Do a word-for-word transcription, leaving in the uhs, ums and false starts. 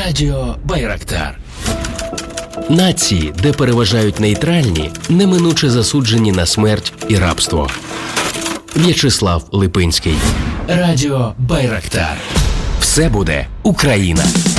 Радіо Байрактар. Нації, де переважають нейтральні, неминуче засуджені на смерть і рабство. В'ячеслав Липинський. Радіо Байрактар. Все буде Україна.